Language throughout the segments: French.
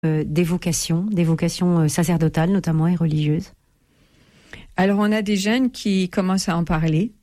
des vocations sacerdotales notamment et religieuses? Alors, on a des jeunes qui commencent à en parler,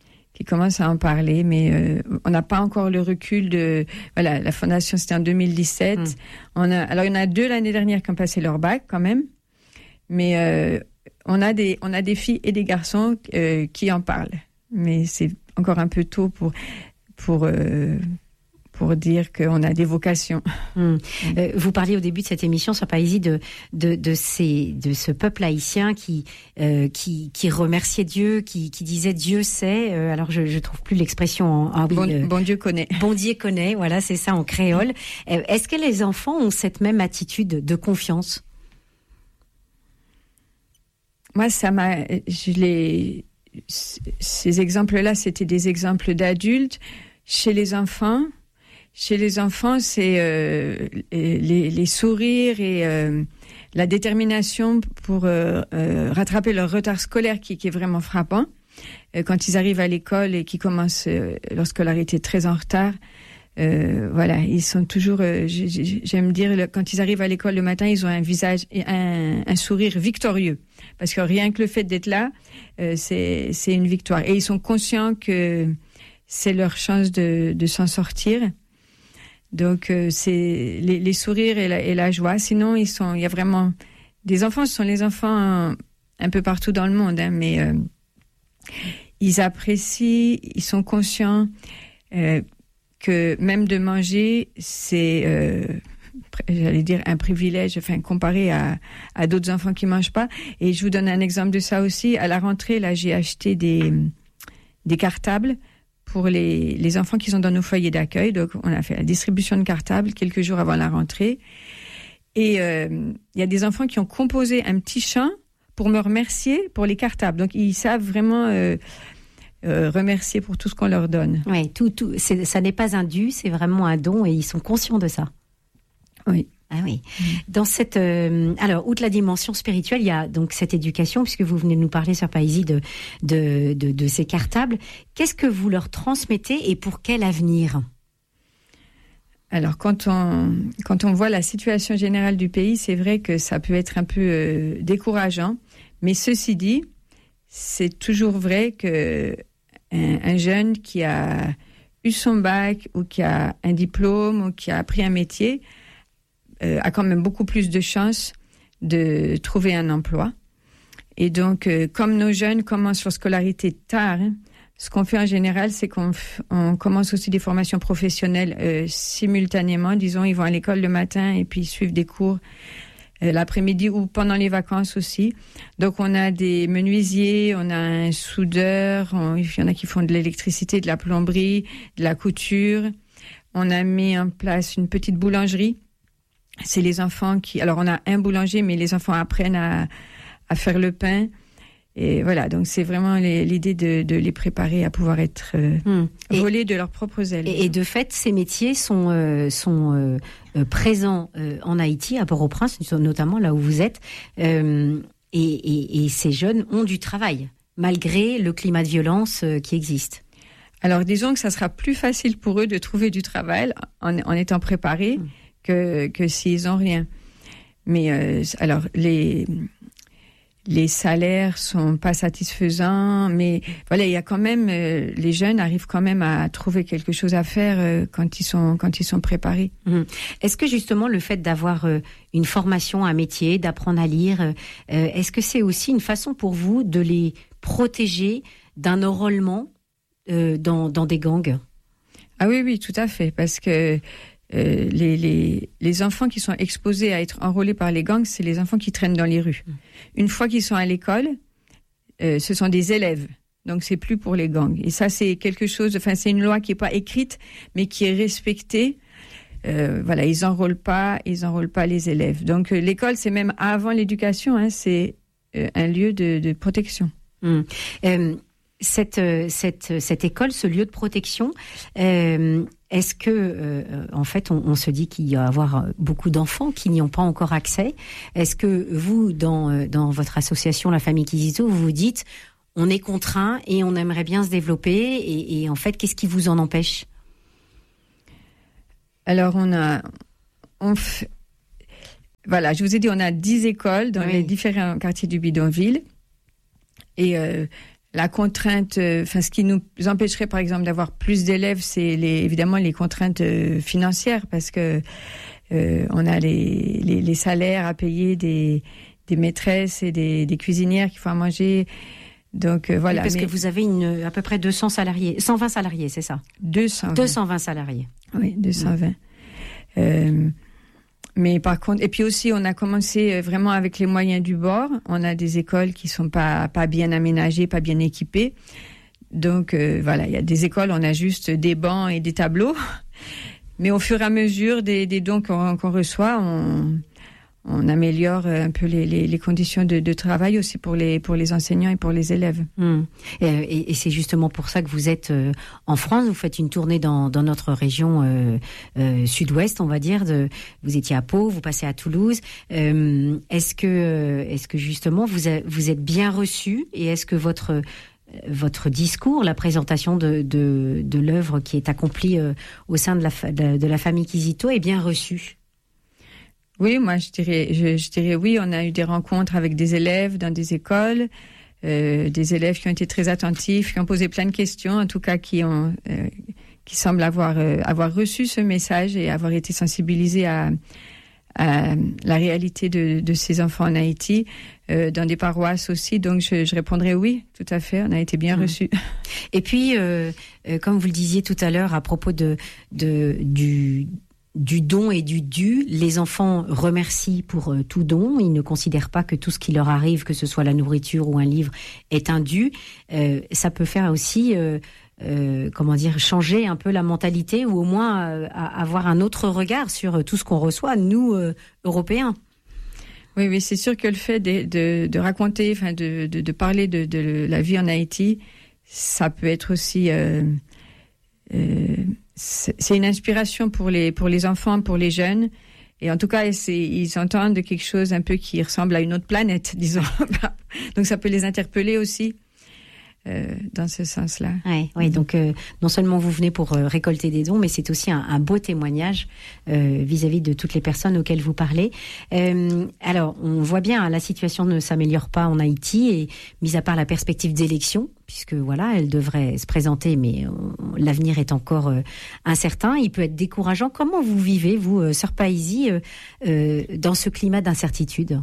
mais on n'a pas encore le recul de... Voilà, la fondation, c'était en 2017. Alors, il y en a 2 l'année dernière qui ont passé leur bac, quand même. Mais on a des filles et des garçons qui en parlent. Mais c'est encore un peu tôt pour dire qu'on a des vocations. Vous parliez au début de cette émission sur Poésie de ce peuple haïtien qui remerciait Dieu, qui disait Dieu sait. Alors je trouve plus l'expression bon Dieu connaît. Bon Dieu connaît, voilà, c'est ça en créole. Est-ce que les enfants ont cette même attitude de confiance? Moi, ces exemples-là, c'était des exemples d'adultes. Chez les enfants, c'est les sourires et la détermination pour rattraper leur retard scolaire qui est vraiment frappant. Quand ils arrivent à l'école et qu'ils commencent leur scolarité très en retard, voilà, ils sont toujours, j'aime dire, quand ils arrivent à l'école le matin, ils ont un visage et un sourire victorieux. Parce que rien que le fait d'être là, c'est une victoire. Et ils sont conscients que c'est leur chance de s'en sortir. Donc, c'est les sourires et la joie. Sinon, il y a vraiment des enfants. Ce sont les enfants un peu partout dans le monde, hein, mais ils apprécient, ils sont conscients que même de manger, c'est, j'allais dire, un privilège, enfin, comparé à d'autres enfants qui mangent pas. Et je vous donne un exemple de ça aussi. À la rentrée, là, j'ai acheté des cartables pour les enfants qui sont dans nos foyers d'accueil. Donc, on a fait la distribution de cartables quelques jours avant la rentrée. Et il y a des enfants qui ont composé un petit chant pour me remercier pour les cartables. Donc, ils savent vraiment remercier pour tout ce qu'on leur donne. Oui, ça n'est pas un dû, c'est vraiment un don et ils sont conscients de ça. Oui. Ah oui. Dans cette, alors, outre la dimension spirituelle, il y a donc cette éducation, puisque vous venez de nous parler sur Poésie de ces cartables. Qu'est-ce que vous leur transmettez et pour quel avenir? Alors, quand on voit la situation générale du pays, c'est vrai que ça peut être un peu décourageant. Mais ceci dit, c'est toujours vrai que un jeune qui a eu son bac ou qui a un diplôme ou qui a appris un métier a quand même beaucoup plus de chances de trouver un emploi. Et donc, comme nos jeunes commencent leur scolarité tard, ce qu'on fait en général, c'est qu'on commence aussi des formations professionnelles simultanément. Disons, ils vont à l'école le matin et puis ils suivent des cours l'après-midi ou pendant les vacances aussi. Donc, on a des menuisiers, on a un soudeur, il y en a qui font de l'électricité, de la plomberie, de la couture. On a mis en place une petite boulangerie. C'est les enfants alors on a un boulanger, mais les enfants apprennent à faire le pain. Et voilà, donc c'est vraiment l'idée de les préparer à pouvoir être volés de leurs propres ailes. Et de fait, ces métiers sont présents en Haïti, à Port-au-Prince, notamment là où vous êtes. Et ces jeunes ont du travail, malgré le climat de violence qui existe. Alors disons que ça sera plus facile pour eux de trouver du travail en étant préparés que s'ils n'ont rien. Mais alors, les salaires sont pas satisfaisants, mais voilà, il y a quand même, les jeunes arrivent quand même à trouver quelque chose à faire quand ils sont préparés. Est-ce que justement le fait d'avoir une formation, un métier, d'apprendre à lire, est-ce que c'est aussi une façon pour vous de les protéger d'un enrôlement dans des gangs? Ah oui, tout à fait, parce que les enfants qui sont exposés à être enrôlés par les gangs, c'est les enfants qui traînent dans les rues. Une fois qu'ils sont à l'école, ce sont des élèves. Donc, c'est plus pour les gangs. Et ça, c'est quelque chose, enfin, c'est une loi qui est pas écrite, mais qui est respectée. Voilà, ils enrôlent pas les élèves. Donc, l'école, c'est même avant l'éducation, hein, c'est un lieu de protection. Cette école, ce lieu de protection, est-ce que, en fait, on se dit qu'il y va y avoir beaucoup d'enfants qui n'y ont pas encore accès? Est-ce que vous, dans votre association, la famille Kizito, vous vous dites, on est contraint et on aimerait bien se développer et en fait, qu'est-ce qui vous en empêche? Alors, Voilà, je vous ai dit, on a 10 écoles dans les différents quartiers du bidonville. Et la contrainte, ce qui nous empêcherait, par exemple, d'avoir plus d'élèves, c'est évidemment les contraintes financières, parce que on a les salaires à payer des maîtresses et des cuisinières qui font à manger. Donc voilà. Oui, parce que vous avez à peu près 120 salariés, c'est ça? 220 salariés. Oui, 220. Mais par contre, et puis aussi, on a commencé vraiment avec les moyens du bord. On a des écoles qui sont pas bien aménagées, pas bien équipées. Donc voilà, il y a des écoles, on a juste des bancs et des tableaux. Mais au fur et à mesure des dons qu'on reçoit, on améliore un peu les conditions de travail aussi pour les enseignants et pour les élèves. Et c'est justement pour ça que vous êtes en France. Vous faites une tournée dans notre région sud-ouest, on va dire. Vous étiez à Pau, vous passez à Toulouse. Est-ce que justement vous êtes bien reçus, et est-ce que votre discours, la présentation de l'œuvre qui est accomplie au sein de la famille Quisito est bien reçue? Oui, moi je dirais oui. On a eu des rencontres avec des élèves dans des écoles, des élèves qui ont été très attentifs, qui ont posé plein de questions, en tout cas qui semblent avoir reçu ce message et avoir été sensibilisés à la réalité de ces enfants en Haïti, dans des paroisses aussi. Donc je répondrais oui, tout à fait. On a été bien reçus. Et puis, comme vous le disiez tout à l'heure à propos du don et du dû, les enfants remercient pour tout don. Ils ne considèrent pas que tout ce qui leur arrive, que ce soit la nourriture ou un livre, est un dû. Ça peut faire aussi, changer un peu la mentalité, ou au moins avoir un autre regard sur tout ce qu'on reçoit, nous, Européens. Oui, c'est sûr que le fait de raconter, de parler de la vie en Haïti, ça peut être aussi... c'est une inspiration pour les enfants, pour les jeunes. Et en tout cas, ils entendent quelque chose un peu qui ressemble à une autre planète, disons. Donc ça peut les interpeller aussi dans ce sens-là. Oui. Donc non seulement vous venez pour récolter des dons, mais c'est aussi un beau témoignage vis-à-vis de toutes les personnes auxquelles vous parlez. Alors, on voit bien, la situation ne s'améliore pas en Haïti, et mis à part la perspective d'élection, puisque voilà, elle devrait se présenter, mais l'avenir est encore incertain. Il peut être décourageant. Comment vous vivez, vous, Sœur Paisie, dans ce climat d'incertitude?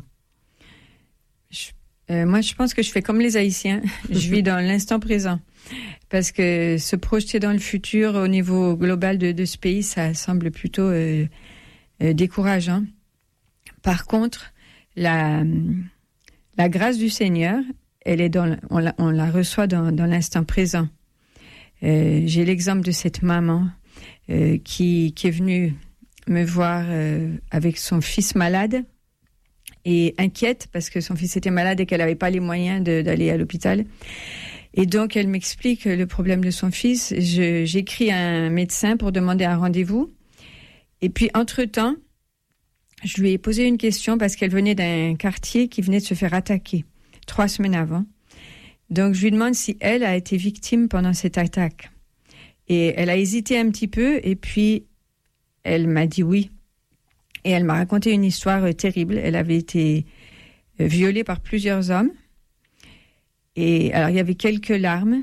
Moi, je pense que je fais comme les Haïtiens. Je vis dans l'instant présent. Parce que se projeter dans le futur au niveau global de ce pays, ça semble plutôt décourageant. Par contre, la grâce du Seigneur, elle est on la reçoit dans l'instant présent. J'ai l'exemple de cette maman qui est venue me voir avec son fils malade, et inquiète parce que son fils était malade et qu'elle n'avait pas les moyens d'aller à l'hôpital. Et donc, elle m'explique le problème de son fils. J'écris à un médecin pour demander un rendez-vous. Et puis, entre-temps, je lui ai posé une question parce qu'elle venait d'un quartier qui venait de se faire attaquer 3 semaines avant. Donc, je lui demande si elle a été victime pendant cette attaque. Et elle a hésité un petit peu, et puis elle m'a dit oui. Et elle m'a raconté une histoire terrible. Elle avait été violée par plusieurs hommes. Et alors, il y avait quelques larmes.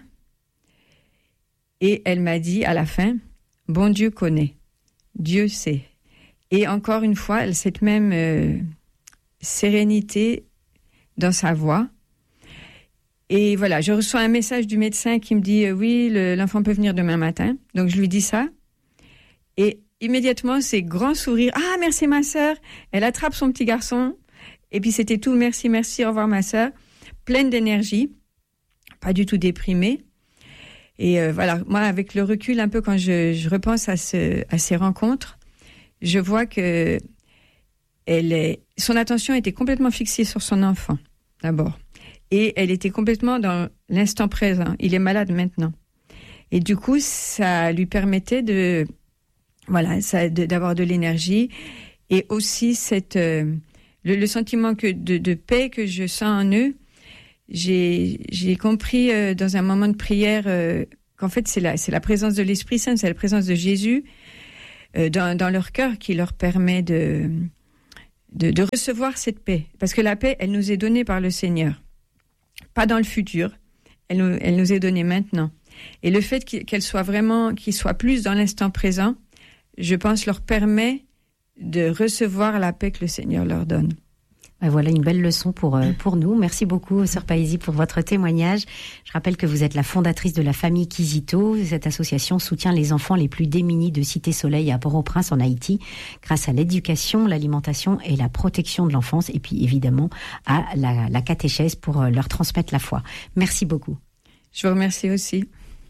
Et elle m'a dit à la fin, « Bon Dieu connaît, Dieu sait. » Et encore une fois, cette même sérénité dans sa voix. Et voilà, je reçois un message du médecin qui me dit « Oui, l'enfant peut venir demain matin. » Donc, je lui dis ça. Et immédiatement, c'est grand sourire. « Ah, merci ma sœur !» Elle attrape son petit garçon. Et puis, c'était tout. « Merci, merci, au revoir ma sœur. » Pleine d'énergie, pas du tout déprimée. Et voilà, moi, avec le recul, un peu quand je repense à ces rencontres, je vois que son attention était complètement fixée sur son enfant, d'abord. Et elle était complètement dans l'instant présent. Il est malade maintenant. Et du coup, ça lui permettait d'avoir de l'énergie. Et aussi, le sentiment de paix que je sens en eux, j'ai compris dans un moment de prière qu'en fait, c'est la présence de l'Esprit Saint, c'est la présence de Jésus dans leur cœur qui leur permet de recevoir cette paix. Parce que la paix, elle nous est donnée par le Seigneur. Pas dans le futur. Elle nous est donnée maintenant. Et le fait qu'ils soient plus dans l'instant présent, je pense, leur permet de recevoir la paix que le Seigneur leur donne. Voilà une belle leçon pour nous. Merci beaucoup, Sœur Paisie, pour votre témoignage. Je rappelle que vous êtes la fondatrice de la famille Kizito. Cette association soutient les enfants les plus démunis de Cité Soleil à Port-au-Prince en Haïti, grâce à l'éducation, l'alimentation et la protection de l'enfance, et puis évidemment à la catéchèse pour leur transmettre la foi. Merci beaucoup. Je vous remercie aussi.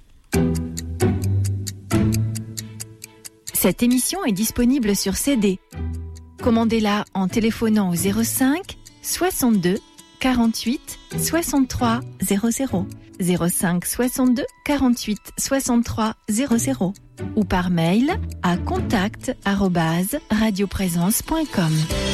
Cette émission est disponible sur CD. Commandez-la en téléphonant au 05 62 48 63 00, 05 62 48 63 00 ou par mail à contact@radioprésence.com.